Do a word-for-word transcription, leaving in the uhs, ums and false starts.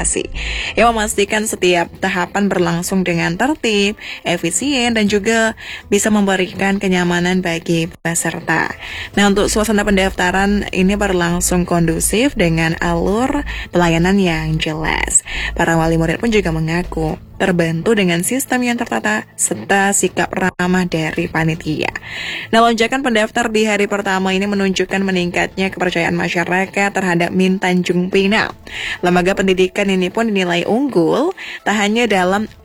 administrasi yang memastikan setiap tahapan berlangsung dengan tertib, efisien, dan juga bisa memberikan kenyamanan bagi peserta. Nah, untuk suasana pendaftaran ini berlangsung kondusif dengan alur pelayanan yang jelas. Para wali murid pun juga mengaku terbantu dengan sistem yang tertata serta sikap ramah dari panitia. Nah, lonjakan pendaftar di hari pertama ini menunjukkan meningkatnya kepercayaan masyarakat terhadap Min Tanjung Pinang. Lembaga pendidikan ini pun dinilai unggul tak hanya dalam